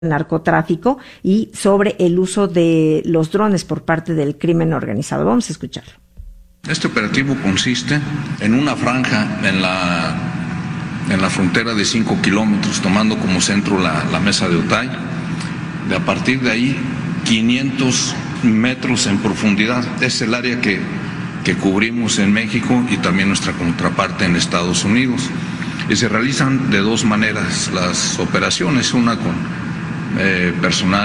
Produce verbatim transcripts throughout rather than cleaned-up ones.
narcotráfico y sobre el uso de los drones por parte del crimen organizado. Vamos a escucharlo. Este operativo consiste en una franja en la, en la frontera de cinco kilómetros, tomando como centro la, la mesa de Otay. De a partir de ahí, quinientos metros en profundidad. Es el área que, que cubrimos en México y también nuestra contraparte en Estados Unidos. Y se realizan de dos maneras las operaciones, una con Eh, personal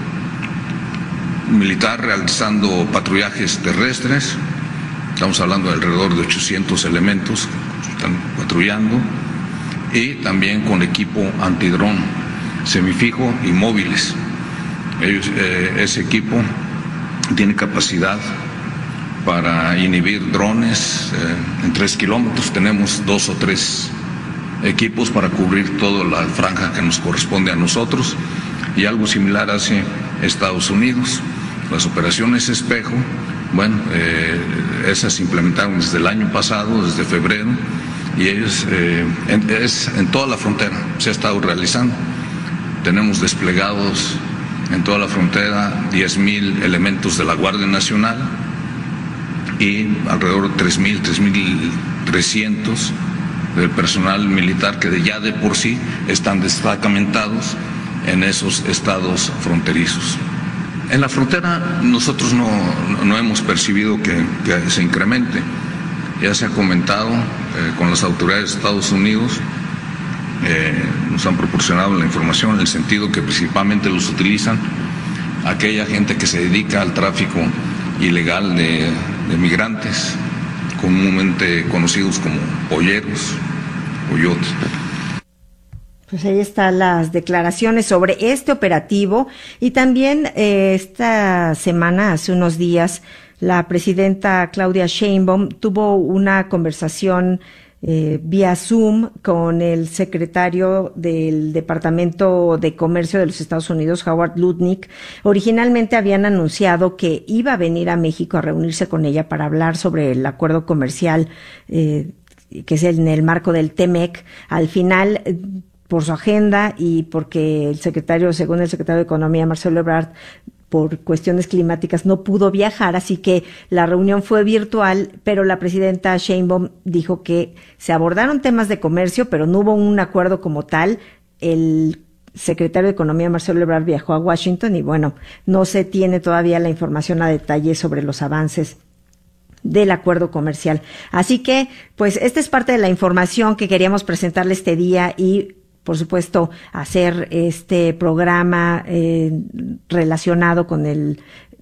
militar realizando patrullajes terrestres, estamos hablando de alrededor de ochocientos elementos que están patrullando, y también con equipo antidrón semifijo y móviles. Ellos, eh, ese equipo tiene capacidad para inhibir drones eh, en tres kilómetros. Tenemos dos o tres equipos para cubrir toda la franja que nos corresponde a nosotros, y algo similar hace Estados Unidos. Las operaciones Espejo, bueno, eh, esas se implementaron desde el año pasado, desde febrero, y ellos, eh, en, es en toda la frontera, se ha estado realizando. Tenemos desplegados en toda la frontera diez mil elementos de la Guardia Nacional y alrededor de tres mil, tres mil trescientos del personal militar que de ya de por sí están destacamentados en esos estados fronterizos. En la frontera nosotros no, no hemos percibido que, que se incremente. Ya se ha comentado eh, con las autoridades de Estados Unidos, eh, nos han proporcionado la información en el sentido que principalmente los utilizan aquella gente que se dedica al tráfico ilegal de, de migrantes, comúnmente conocidos como polleros, coyotes. Pues ahí están las declaraciones sobre este operativo. Y también eh, esta semana, hace unos días, la presidenta Claudia Sheinbaum tuvo una conversación eh, vía Zoom con el secretario del Departamento de Comercio de los Estados Unidos, Howard Lutnick. Originalmente habían anunciado que iba a venir a México a reunirse con ella para hablar sobre el acuerdo comercial eh, que es en el marco del T M E C. Al final, por su agenda y porque el secretario, según el secretario de Economía, Marcelo Ebrard, por cuestiones climáticas no pudo viajar, así que la reunión fue virtual, pero la presidenta Sheinbaum dijo que se abordaron temas de comercio, pero no hubo un acuerdo como tal. El secretario de Economía, Marcelo Ebrard, viajó a Washington y bueno, no se tiene todavía la información a detalle sobre los avances del acuerdo comercial. Así que, pues, esta es parte de la información que queríamos presentarle este día y, por supuesto, hacer este programa eh, relacionado con el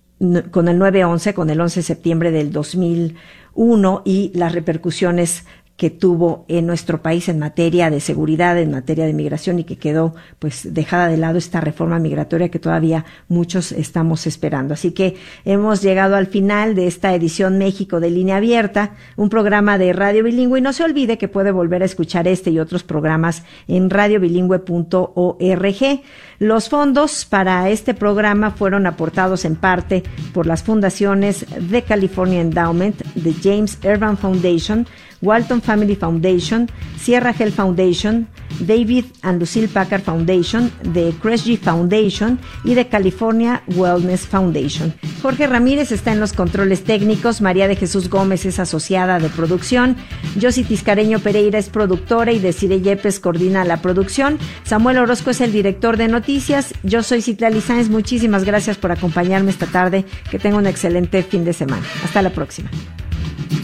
con el nueve once, con el once de septiembre del dos mil uno y las repercusiones que tuvo en nuestro país en materia de seguridad, en materia de migración, y que quedó pues dejada de lado esta reforma migratoria que todavía muchos estamos esperando. Así que hemos llegado al final de esta edición México de Línea Abierta, un programa de Radio Bilingüe, y no se olvide que puede volver a escuchar este y otros programas en radio bilingüe punto org. Los fondos para este programa fueron aportados en parte por las fundaciones The California Endowment, The James Urban Foundation, Walton Family Foundation, Sierra Health Foundation, David and Lucille Packard Foundation, The Kresge Foundation y The California Wellness Foundation. Jorge Ramírez está en los controles técnicos, María de Jesús Gómez es asociada de producción, Yossi Tiscareño Pereira es productora y Desiree Yepes coordina la producción, Samuel Orozco es el director de noticias, yo soy Citlali Sáenz, muchísimas gracias por acompañarme esta tarde, que tenga un excelente fin de semana. Hasta la próxima.